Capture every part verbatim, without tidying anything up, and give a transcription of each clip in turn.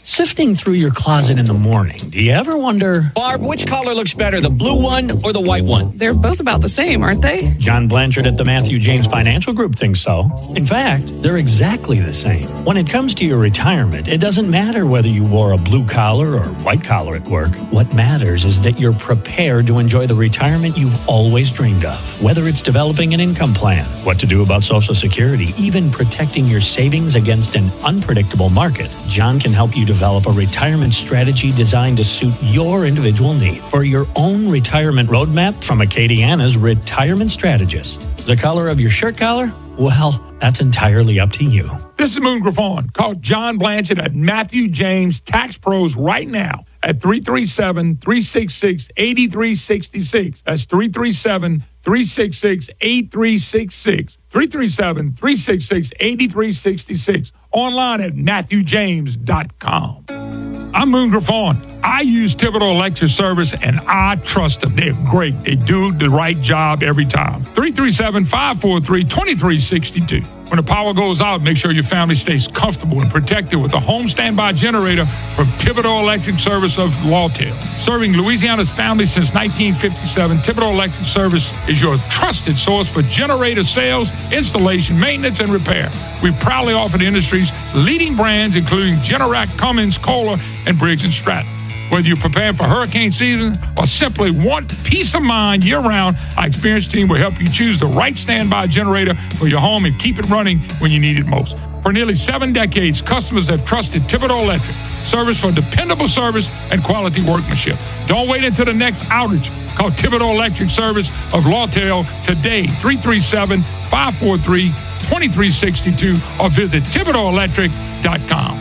Sifting through your closet in the morning, do you ever wonder, Barb, which color looks better, the blue one or the white one? They're both about the same, aren't they? John Blanchard at the Matthew James Financial Group thinks so. In fact, they're exactly the same. When it comes to your retirement, it doesn't matter whether you wore a blue collar or white collar at work. What matters is that you're prepared to enjoy the retirement you've always dreamed of. Whether it's developing an income plan, what to do about Social Security, even protecting your savings against an unpredictable market, John can help you develop a retirement strategy designed to suit your individual need. For your own retirement roadmap from Acadiana's retirement strategist. The color of your shirt collar? Well, that's entirely up to you. This is Moon Griffon. Call John Blanchard at Matthew James Tax Pros right now at three three seven, three six six, eight three six six. That's three three seven, three six six, eight three six six. three three seven, three six six, eight three six six. Online at matthew james dot com. I'm Moon Griffon. I use Thibodeau Electric Service, and I trust them. They're great. They do the right job every time. three three seven, five four three, two three six two. When the power goes out, make sure your family stays comfortable and protected with a home standby generator from Thibodeau Electric Service of Lawtell. Serving Louisiana's families since nineteen fifty-seven, Thibodeau Electric Service is your trusted source for generator sales, installation, maintenance, and repair. We proudly offer the industry's leading brands, including Generac, Cummins, Kohler, and Briggs and Stratton. Whether you're preparing for hurricane season or simply want peace of mind year-round, our experienced team will help you choose the right standby generator for your home and keep it running when you need it most. For nearly seven decades, customers have trusted Thibodeau Electric Service for dependable service and quality workmanship. Don't wait until the next outage. Call Thibodeau Electric Service of Lawtell today, three three seven, five four three, two three six two, or visit thibodeau electric dot com.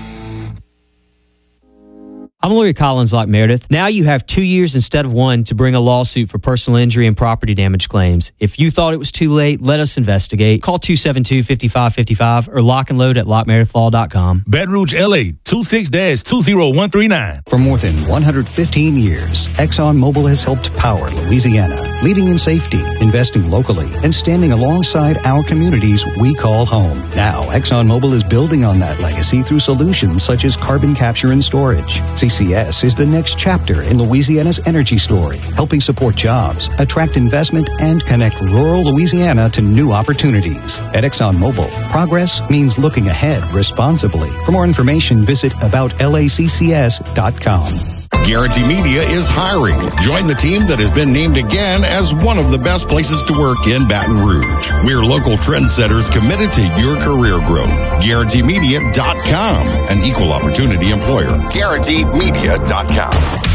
I'm Lawyer Collins Lock Meredith. Now you have two years instead of one to bring a lawsuit for personal injury and property damage claims. If you thought it was too late, let us investigate. Call two seven two, five five five five or lock and load at lock meredith law dot com. Baton Rouge, L A, two six two zero one three nine. For more than one hundred fifteen years, ExxonMobil has helped power Louisiana, leading in safety, investing locally, and standing alongside our communities we call home. Now, ExxonMobil is building on that legacy through solutions such as carbon capture and storage. C C S is the next chapter in Louisiana's energy story, helping support jobs, attract investment, and connect rural Louisiana to new opportunities. At ExxonMobil, progress means looking ahead responsibly. For more information, visit about laccs dot com. Guarantee Media is hiring. Join the team that has been named again as one of the best places to work in Baton Rouge. We're local trendsetters committed to your career growth. guarantee media dot com, an equal opportunity employer. guarantee media dot com.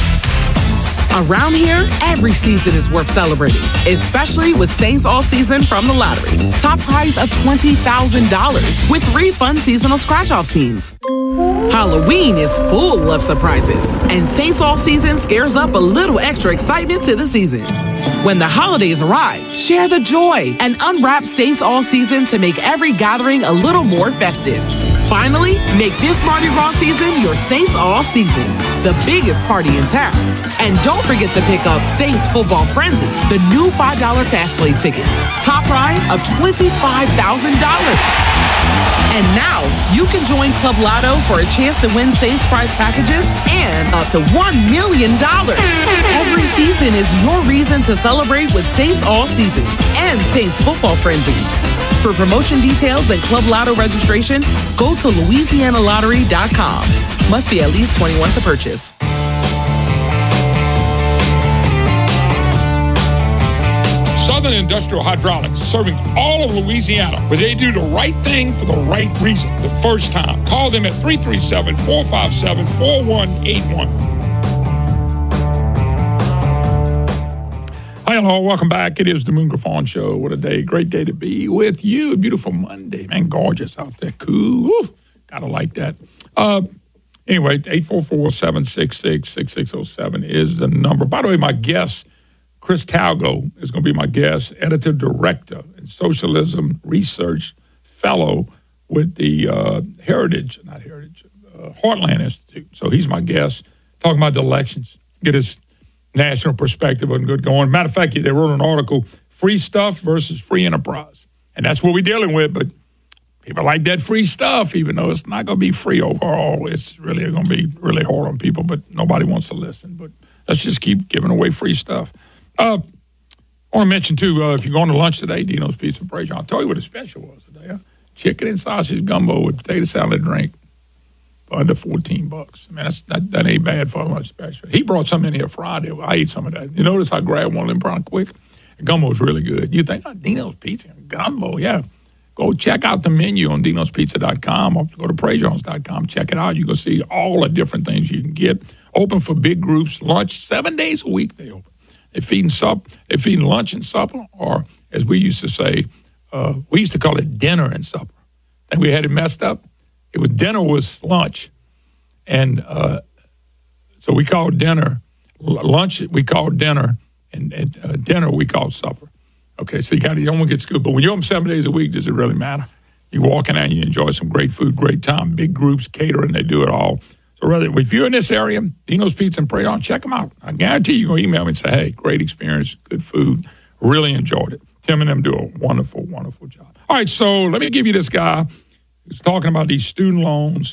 Around here, every season is worth celebrating, especially with Saints All Season from the Lottery. Top prize of twenty thousand dollars with three fun seasonal scratch-off scenes. Halloween is full of surprises, and Saints All Season scares up a little extra excitement to the season. When the holidays arrive, share the joy and unwrap Saints All Season to make every gathering a little more festive. Finally, make this Mardi Gras season your Saints All Season, the biggest party in town. And don't forget to pick up Saints Football Frenzy, the new five dollar fast play ticket. Top prize of twenty-five thousand dollars. And now, you can join Club Lotto for a chance to win Saints prize packages and up to one million dollars. Every season is your reason to celebrate with Saints All Season and Saints Football Frenzy. For promotion details and Club Lotto registration, go to louisiana lottery dot com. Must be at least twenty-one to purchase. Southern Industrial Hydraulics, serving all of Louisiana, where they do the right thing for the right reason, the first time. Call them at three three seven, four five seven, four one eight one. Hi, hello, welcome back. It is the Moon Griffon Show. What a day, great day to be with you. Beautiful Monday, man, gorgeous out there, cool. Woo. Gotta like that. Uh, anyway, eight four four, seven six six, six six zero seven is the number. By the way, my guest, Chris Talgo, is going to be my guest, editor-director and socialism research fellow with the uh, Heritage, not Heritage, uh, Heartland Institute. So he's my guest, talking about the elections, get his national perspective on good going. Matter of fact, they wrote an article, Free Stuff versus Free Enterprise. And that's what we're dealing with, but People like that free stuff, even though it's not going to be free overall. It's really going to be really hard on people, but nobody wants to listen. But let's just keep giving away free stuff. Uh, I want to mention, too, uh, if you're going to lunch today, Dino's Pizza and Praise. I'll tell you what the special was today. Huh? Chicken and sausage gumbo with potato salad drink for under fourteen bucks. I mean, that's, that, that ain't bad for a lunch special. He brought some in here Friday. I ate some of that. You notice I grabbed one of them pretty quick? The gumbo's really good. You think, oh, Dino's Pizza and gumbo, yeah. Go check out the menu on dinos pizza dot com or go to praise jones dot com. Check it out. You're going to see all the different things you can get. Open for big groups, lunch, seven days a week they open. They're feeding, sup, they're feeding lunch and supper, or as we used to say, uh, we used to call it dinner and supper. I think we had it messed up. It was dinner was lunch. And uh, so we called dinner, lunch we called dinner, and, and uh, dinner we called supper. Okay, so you got to, you don't want to get scooped. But when you're on seven days a week, does it really matter? You walk in and you enjoy some great food, great time, big groups, catering, they do it all. So rather, if you're in this area, Dino's Pizza and Praise On, check them out. I guarantee you're going to email me and say, hey, great experience, good food, really enjoyed it. Tim and them do a wonderful, wonderful job. All right, so let me give you this guy who's talking about these student loans.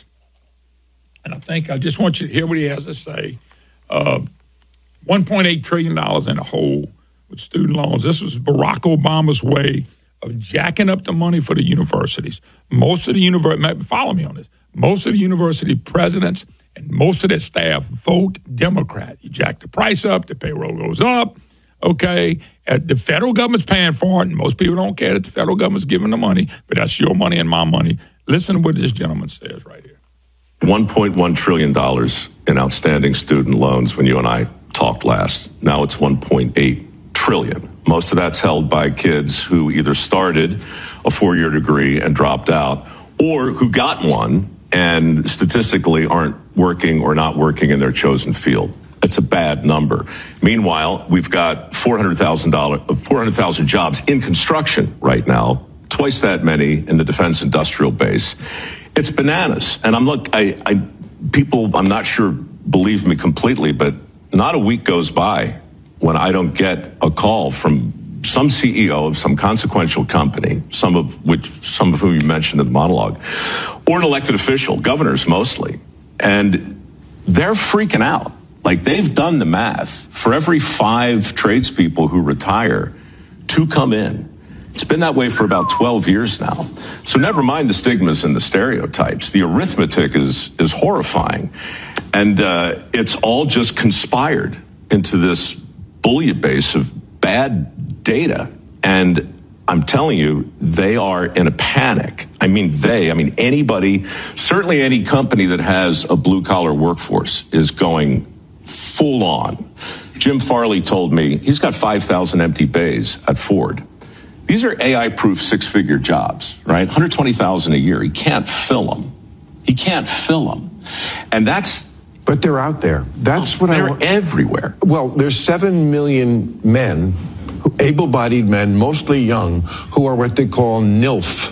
And I think I just want you to hear what he has to say. Uh, one point eight trillion dollars in a hole with student loans. This was Barack Obama's way of jacking up the money for the universities. Most of the university, follow me on this, most of the university presidents and most of their staff vote Democrat. You jack the price up, the payroll goes up, okay? Uh, the federal government's paying for it, and most people don't care that the federal government's giving the money, but that's your money and my money. Listen to what this gentleman says right here. one point one trillion dollars in outstanding student loans when you and I talked last. Now it's one point eight trillion. Most of that's held by kids who either started a four-year degree and dropped out, or who got one and statistically aren't working or not working in their chosen field. It's a bad number. Meanwhile, we've got four hundred thousand dollars, four hundred thousand jobs in construction right now, twice that many in the defense industrial base. It's bananas. And I'm look, I, I people, I'm not sure believe me completely, but not a week goes by when I don't get a call from some C E O of some consequential company, some of which, some of whom you mentioned in the monologue, or an elected official, governors mostly, and they're freaking out. Like, they've done the math. For every five tradespeople who retire, two come in. It's been that way for about twelve years now. So never mind the stigmas and the stereotypes. The arithmetic is is horrifying. And uh, it's all just conspired into this bouillabaisse of bad data. And I'm telling you, they are in a panic. I mean, they, I mean, anybody, certainly any company that has a blue-collar workforce is going full on. Jim Farley told me he's got five thousand empty bays at Ford. These are A I-proof six-figure jobs, right? one hundred twenty thousand dollars a year. He can't fill them. He can't fill them. And that's... But they're out there. That's oh, what I They're want. everywhere. Well, there's seven million men, able-bodied men, mostly young, who are what they call N I L F.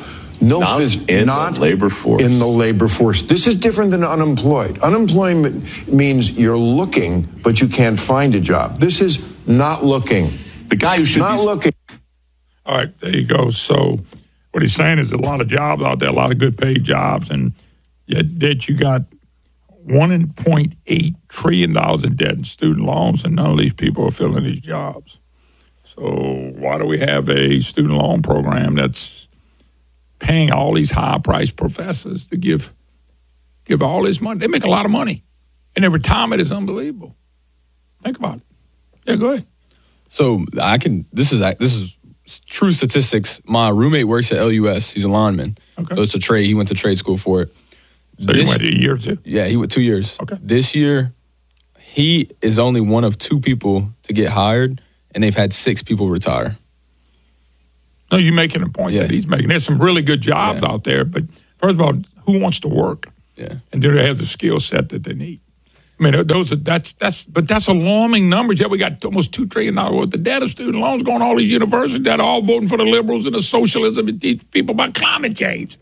N I L F Not is in not the labor force. in the labor force. This is different than unemployed. Unemployment means you're looking, but you can't find a job. This is not looking. The guy who should not be... looking. All right, there you go. So what he's saying is a lot of jobs out there, a lot of good paid jobs, and yet that you got one point eight trillion dollars in debt and student loans, and none of these people are filling these jobs. So why do we have a student loan program that's paying all these high-priced professors to give give all this money? They make a lot of money, and their retirement is unbelievable. Think about it. Yeah, go ahead. So I can. This is this is true statistics. My roommate works at L U S. He's a lineman. Okay. So it's a trade. He went to trade school for it. So this, you went a year or two? Yeah, he went two years. Okay. This year, he is only one of two people to get hired, and they've had six people retire. No, you're making a point yeah. that he's making. There's some really good jobs yeah. out there, but first of all, who wants to work? Yeah. And do they have the skill set that they need? I mean, those are that's that's but that's alarming numbers. Yeah, we got almost two trillion dollars worth of debt of student loans going to all these universities that are all voting for the liberals and the socialism and teach people about climate change.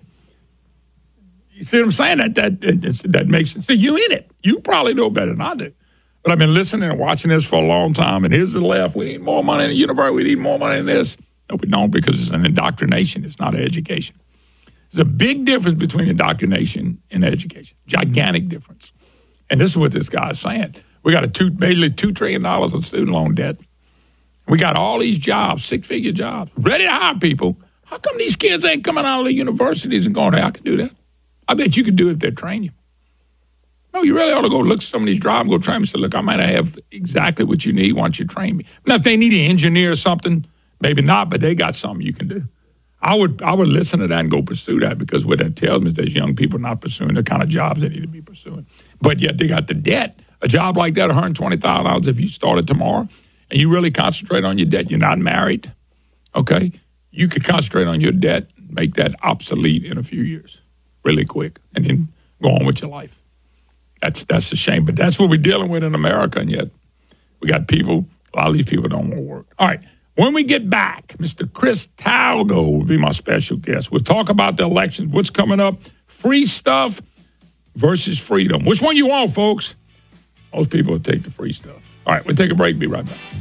You see what I'm saying? That that that makes sense. So you in it. You probably know better than I do. But I've been listening and watching this for a long time. And here's the left. We need more money in the university. We need more money in this. No, we don't, because it's an indoctrination. It's not an education. There's a big difference between indoctrination and education. Gigantic difference. And this is what this guy's saying. We got a two, basically two trillion dollars of student loan debt. We got all these jobs, six-figure jobs, ready to hire people. How come these kids ain't coming out of the universities and going, hey, I can do that? I bet you can do it if they train you. No, you really ought to go look at some of these jobs, go train them, and say, look, I might have exactly what you need once you train me. Now, if they need an engineer or something, maybe not, but they got something you can do. I would I would listen to that and go pursue that, because what that tells me is there's young people not pursuing the kind of jobs they need to be pursuing. But yet they got the debt. A job like that, one hundred twenty thousand dollars if you started tomorrow, and you really concentrate on your debt, you're not married, okay? You could concentrate on your debt, make that obsolete in a few years, really quick, and then go on with your life. That's that's a shame, but that's what we're dealing with in America, and yet we got people, a lot of these people don't want to work. All right, when we get back, Mister Chris Talgo will be my special guest. We'll talk about the elections, what's coming up, free stuff versus freedom. Which one you want, folks? Most people will take the free stuff. All right, we'll take a break. Be right back.